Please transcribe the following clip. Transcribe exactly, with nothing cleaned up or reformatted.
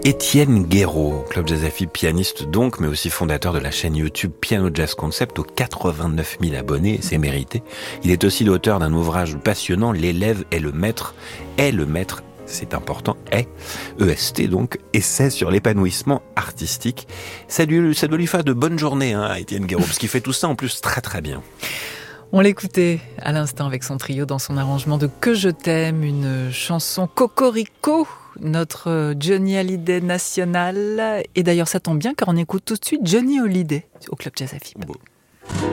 Étienne Guéraud, Club Jazz Afib, pianiste donc, mais aussi fondateur de la chaîne YouTube Piano Jazz Concept aux quatre-vingt-neuf mille abonnés, c'est mérité. Il est aussi l'auteur d'un ouvrage passionnant, L'élève est le maître, est le maître, c'est important, est, E S T donc, essai sur l'épanouissement artistique. Ça, lui, ça doit lui faire de bonnes journées, hein, à Étienne Guéraud, parce qu'il fait tout ça en plus très très bien. On l'écoutait à l'instant avec son trio dans son arrangement de Que je t'aime, une chanson cocorico, notre Johnny Hallyday national. Et d'ailleurs ça tombe bien car on écoute tout de suite Johnny Hallyday au Club Jazz Afib. Bon.